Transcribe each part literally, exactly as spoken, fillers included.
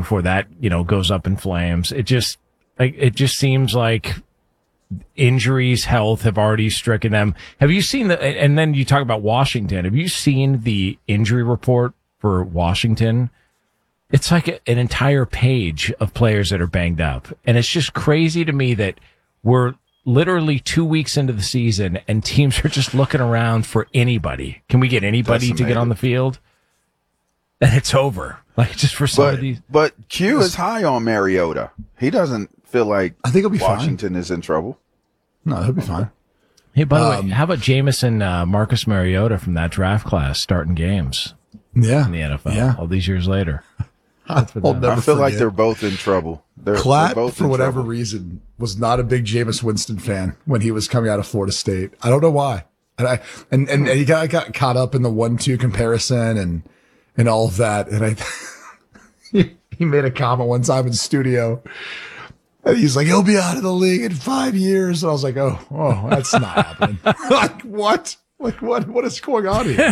before that, you know, goes up in flames. It just, like, it just seems like injuries, health have already stricken them. Have you seen the, and then you talk about Washington. Have you seen the injury report for Washington? It's like a, an entire page of players that are banged up. And it's just crazy to me that we're literally two weeks into the season and teams are just looking around for anybody. Can we get anybody to get on the field? And it's over. Like, just for some but, of these. But Q is high on Mariota. He doesn't feel like I think he'll be Washington fine. is in trouble. No, he'll be fine. Hey, by the Um, way, how about Jameson, uh, Marcus Mariota from that draft class starting games Yeah. in the N F L Yeah. all these years later? I'll never I feel like forget. they're both in trouble. They're, Klatt, they're both for in whatever trouble. reason, was not a big Jameis Winston fan when he was coming out of Florida State. I don't know why. And I and, and, and he got, got caught up in the one two comparison and and all of that. And I he, he made a comment one time in the studio. And he's like, he'll be out of the league in five years. And I was like, oh, oh, that's not happening. Like, what? Like, what? What is going on here?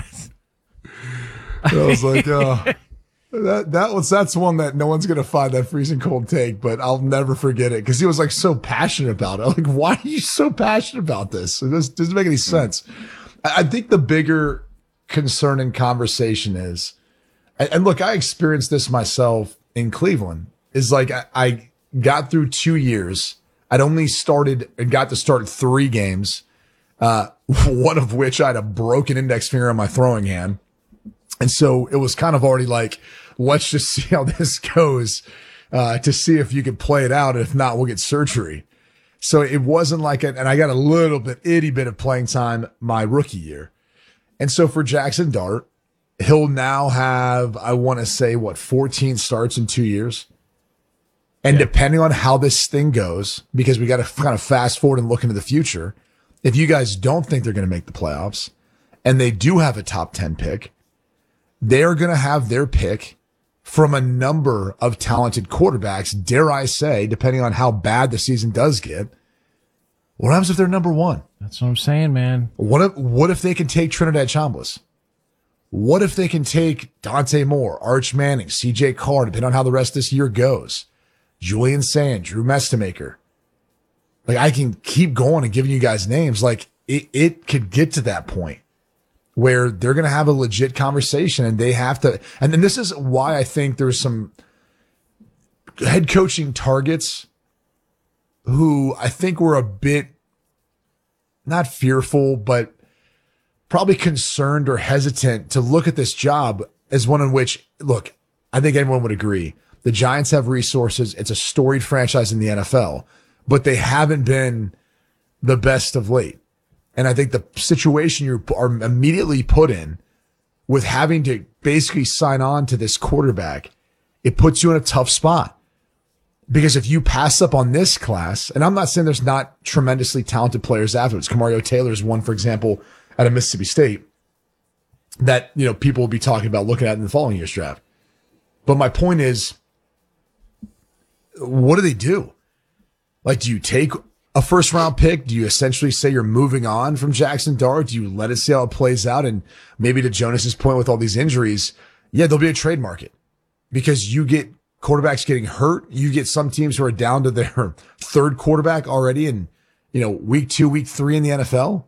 And I was like, oh. That that was that's one that no one's gonna find that freezing cold take, but I'll never forget it because he was like so passionate about it. I'm like, why are you so passionate about this? It doesn't, doesn't make any sense. I, I think the bigger concern and conversation is, and, and look, I experienced this myself in Cleveland. Is like I, I got through two years. I'd only started and got to start three games, uh, one of which I had a broken index finger on my throwing hand. And so it was kind of already like, let's just see how this goes, uh, to see if you could play it out. If not, we'll get surgery. So it wasn't like it. And I got a little bit, itty bit of playing time my rookie year. And so for Jackson Dart, he'll now have, I want to say what, fourteen starts in two years. And yeah. Depending on how this thing goes, because we got to kind of fast forward and look into the future. If you guys don't think they're going to make the playoffs and they do have a top ten pick, they're going to have their pick from a number of talented quarterbacks, dare I say, depending on how bad the season does get. What happens if they're number one? That's what I'm saying, man. What if, what if they can take Trinidad Chambliss? What if they can take Dante Moore, Arch Manning, C J Carr, depending on how the rest of this year goes? Julian Sand, Drew Mestamaker. Like, I can keep going and giving you guys names. Like, it, it could get to that point where they're going to have a legit conversation and they have to, and then this is why I think there's some head coaching targets who I think were a bit not fearful, but probably concerned or hesitant to look at this job as one in which, look, I think everyone would agree. The Giants have resources. It's a storied franchise in the N F L, but they haven't been the best of late. And I think the situation you are immediately put in with having to basically sign on to this quarterback, it puts you in a tough spot. Because if you pass up on this class, and I'm not saying there's not tremendously talented players afterwards. Kamario Taylor is one, for example, out of Mississippi State that, you know, people will be talking about looking at in the following year's draft. But my point is, what do they do? Like, do you take a first round pick? Do you essentially say you're moving on from Jackson Dart? Do you let it see how it plays out? And maybe to Jonas's point with all these injuries, yeah, there'll be a trade market because you get quarterbacks getting hurt. You get some teams who are down to their third quarterback already in, you know, week two, week three in the N F L.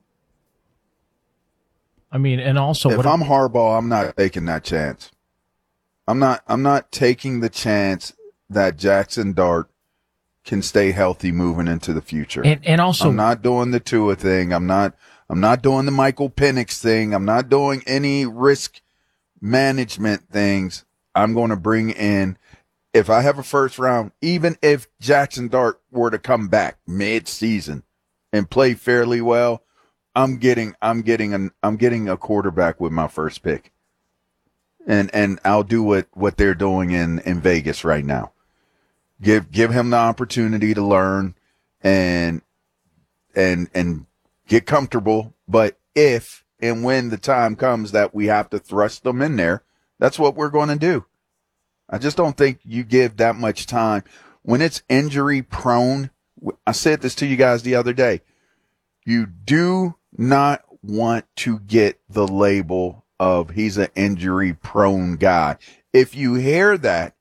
I mean, and also, if what I'm Harbaugh, I'm not taking that chance. I'm not, I'm not taking the chance that Jackson Dart can stay healthy moving into the future. And, and also, I'm not doing the Tua thing. I'm not, I'm not doing the Michael Penix thing. I'm not doing any risk management things. I'm going to bring in, if I have a first round, even if Jackson Dart were to come back mid season and play fairly well, I'm getting, I'm getting an, I'm getting a quarterback with my first pick. And, and I'll do what, what they're doing in, in Vegas right now. Give, give him the opportunity to learn and, and, and get comfortable. But if and when the time comes that we have to thrust them in there, that's what we're going to do. I just don't think you give that much time when it's injury prone. I said this to you guys the other day. You do not want to get the label of he's an injury prone guy. If you hear that,